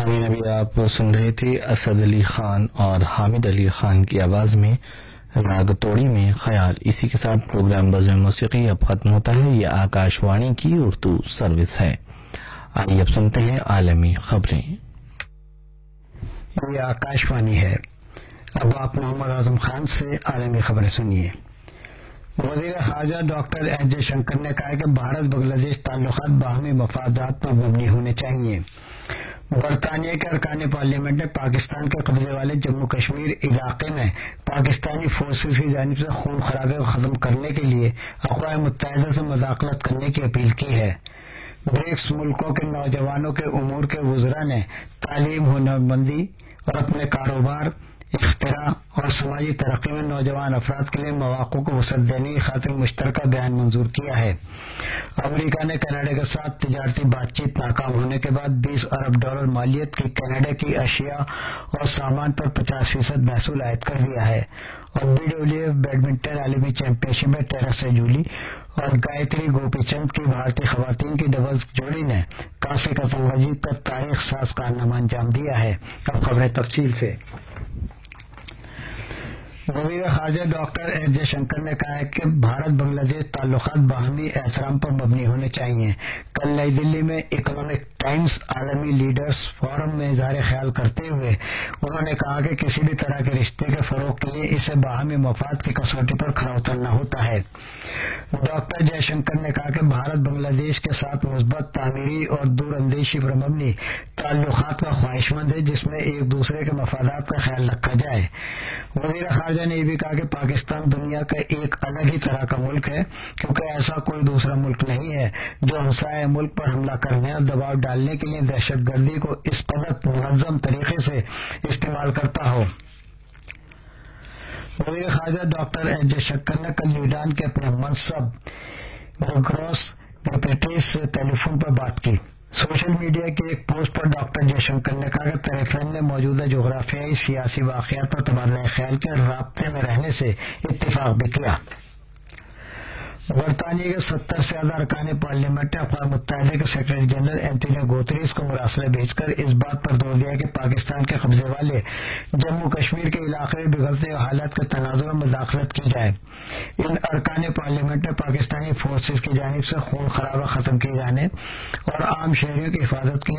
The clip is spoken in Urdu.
سامعین ابھی آپ سن رہے تھے اسد علی خان اور حامد علی خان کی آواز میں راگ توڑی میں خیال. اسی کے ساتھ پروگرام بزم موسیقی اب ختم ہوتا ہے. یہ آکاش وانی کی اردو سروس ہے. آئیے اب سنتے ہیں عالمی خبریں. یہ آکاش وانی ہے. اب آپ محمد اعظم خان سے عالمی خبریں سنیے. وزیر خارجہ ڈاکٹر ایس جے شنکر نے کہا کہ بھارت بنگلہ دیش تعلقات باہمی مفادات پر مبنی ہونے چاہیے. برطانیہ کے ارکان پارلیمنٹ نے پاکستان کے قبضے والے جموں کشمیر علاقے میں پاکستانی فورسز کی جانب سے خون خرابے کو ختم کرنے کے لیے اقوام متحدہ سے مداخلت کرنے کی اپیل کی ہے. برکس ملکوں کے نوجوانوں کے امور کے وزراء نے تعلیم، ہنرمندی اور اپنے کاروبار، اختراع اور سماجی ترقی میں نوجوان افراد کے لیے مواقع کو وسعت دینے کی خاطر مشترکہ بیان منظور کیا ہے. امریکہ نے کینیڈا کے ساتھ تجارتی بات چیت ناکام ہونے کے بعد $20 ارب مالیت کی کینیڈا کی اشیاء اور سامان پر 50% محصول عائد کر دیا ہے. اور BWF بیڈمنٹن عالمی چیمپئن شپ میں ٹیرا جولی اور گایتری گوپی چند کی بھارتی خواتین کی ڈبلز جوڑی نے کانسی کا تمغہ جیت کر تاریخ ساز کارنامہ انجام دیا ہے. اب خبریں تفصیل سے. وزیر خارجہ ڈاکٹر ایس جے شنکر نے کہا ہے کہ بھارت بنگلہ دیش تعلقات باہمی احترام پر مبنی ہونے چاہیے. کل نئی دلی میں اکنامک ٹائمز عالمی لیڈرز فورم میں اظہار خیال کرتے ہوئے انہوں نے کہا کہ کسی بھی طرح کے رشتے کے فروغ کے لیے اسے باہمی مفاد کی کسوٹی پر کھرا اترنا ہوتا ہے. ڈاکٹر جے شنکر نے کہا کہ بھارت بنگلہ دیش کے ساتھ مثبت تعمیری اور دور اندیشی پر مبنی تعلقات کا خواہش مند ہے جس میں ایک دوسرے کے مفادات کا خیال رکھا جائے. وزیر خارجہ نے یہ بھی کہا کہ پاکستان دنیا کا ایک الگ ہی طرح کا ملک ہے کیونکہ ایسا کوئی دوسرا ملک نہیں ہے جو ہمسایہ ملک پر حملہ کرنے اور دباؤ ڈالنے کے لیے دہشت گردی کو اس قدر منظم طریقے سے استعمال کرتا ہو. وزیر خارجہ ڈاکٹر ایس جے شنکر نے کل یونان کے اپنے منصب گروس ڈپٹیس سے ٹیلی فون پر بات کی. سوشل میڈیا کی ایک پوسٹ پر ڈاکٹر جے شنکر نے کہا کہ طرفین نے موجودہ جغرافیائی سیاسی واقعات پر تبادلہ خیال کے رابطے میں رہنے سے اتفاق بھی کیا. برطانیہ کے 70 سے زیادہ ارکان پارلیمنٹ نے اقوام متحدہ کے سیکرٹری جنرل اینٹونیو گوتریس کو مراسلہ بھیج کر اس بات پر زور دیا کہ پاکستان کے قبضے والے جموں کشمیر کے علاقے میں بگڑتے ہوئے حالات کے تناظر میں مداخلت کی جائے. ان ارکان پارلیمنٹ نے پاکستانی فورسز کی جانب سے خون خرابہ ختم کیے جانے اور عام شہریوں کی حفاظت کے